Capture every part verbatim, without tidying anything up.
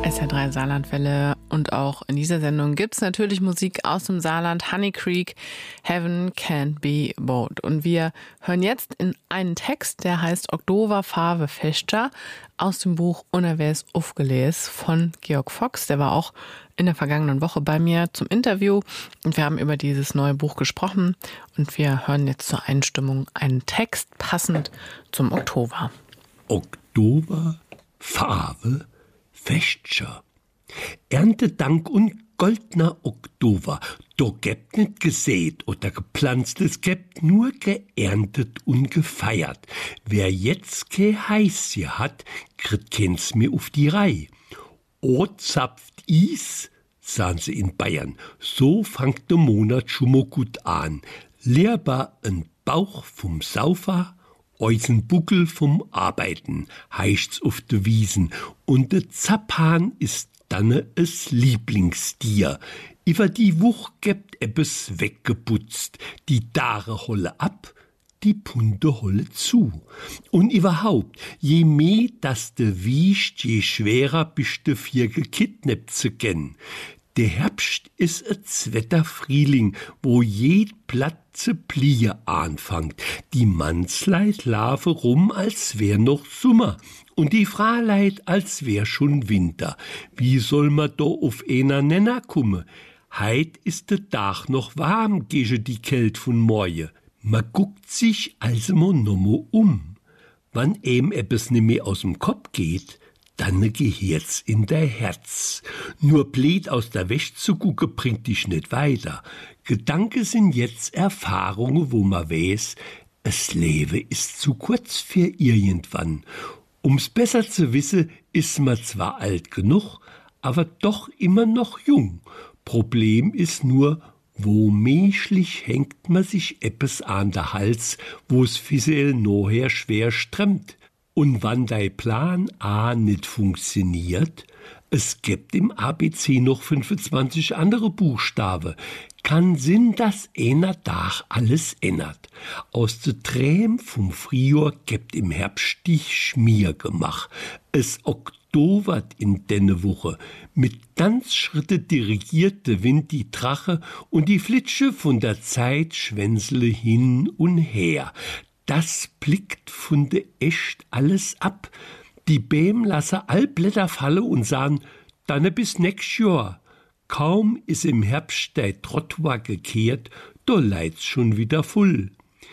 S R drei Saarlandwelle und auch in dieser Sendung gibt es natürlich Musik aus dem Saarland, Honey Creek, Heaven Can't Be Bought. Und wir hören jetzt in einen Text, der heißt Oktober Farbe Fester aus dem Buch Unerwäs aufgelesen von Georg Fox. Der war auch in der vergangenen Woche bei mir zum Interview und wir haben über dieses neue Buch gesprochen und wir hören jetzt zur Einstimmung einen Text passend zum Oktober. Oktober Farbe Fester. Erntedank und goldner Oktober. Do gebt nicht gesät oder gepflanzt, es gebt nur geerntet und gefeiert. Wer jetzt ke heiß hier hat, kriegt keins mehr auf die Reihe. O zapft is, sahen sie in Bayern. So fangt der Monat schon mal gut an. Lehrbar ein Bauch vom Saufer, eusen Buckel vom Arbeiten, heißt's auf de Wiesen. Und de Zapphahn ist danne es Lieblingstier. Iwer die Wuch gebt ebbes weggeputzt, die Dare holle ab, die Punde holle zu. Und überhaupt, je mehr das de wiescht, je schwerer bist de vier gekidnappt zu kennen. Der Herbst ist ein zwetter Frühling, wo jed Blatt zu Plie anfangt. Die Mannsleit lave rum, als wär noch Sommer. Und die Fraleit, als wär schon Winter. Wie soll ma do auf einer Nenner kumme? Heit ist de Dach noch warm, geje die Kält von Morje. Ma guckt sich also mo nommo um. Wann em ebbes nimmer aus'm Kopf geht, dann gehirt's in der Herz. Nur blöd aus der Wäsch zu gucke bringt dich nicht weiter. Gedanke sind jetzt Erfahrungen, wo ma weiß, es Leben ist zu kurz für irgendwann. Um's besser zu wissen, ist ma zwar alt genug, aber doch immer noch jung. Problem ist nur, wo menschlich hängt ma sich eppes an der Hals, wo's visuell noher schwer stremmt. Und wann dei Plan A nicht funktioniert, es gibt im A B C noch fünfundzwanzig andere Buchstaben, kann Sinn, dass einer Tag alles ändert. Aus de Träm vom Frühjahr gibt im Herbst dich Schmier gemach. Es oktobert in denne Woche. Mit Tanzschritte dirigiert de Wind die Drache und die Flitsche von der Zeit schwänzele hin und her. Das blickt von de echt alles ab. Die Bäm lasse all Blätter falle und sahen, dann bis nächst Jahr. Kaum is im Herbst der Trottoir gekehrt, do leid's schon wieder voll.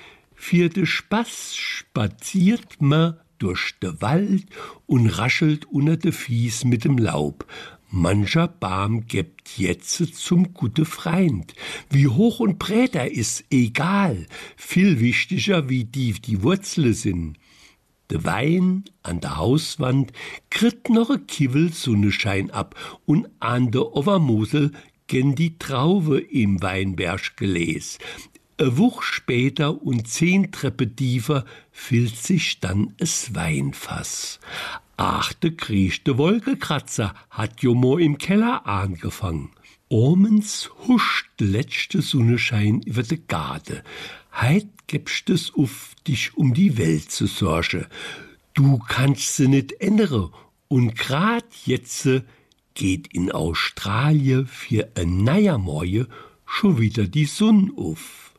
Für de Spaß spaziert ma durch de Wald und raschelt unter de Fies mit dem Laub. Mancher Baum gibt jetze zum gute Freund. Wie hoch und breit er ist, egal. Viel wichtiger, wie tief die Wurzeln sind. De Wein an der Hauswand kriegt noch a Kivel Sonnenschein ab und an der Overmosel gen die Traube im Weinberg geles. E Woch später und zehn Treppe tiefer füllt sich dann es Weinfass. Ach, de kriechte Wolkekratzer hat jo mo im Keller angefangen. Omens huscht de letzte Sonnenschein über de Garde. Heit gibst es auf, dich um die Welt zu sorge. Du kannst se nit ändere. Und grad jetze geht in Australien für ein neuer Morgen schon wieder die Sonne auf.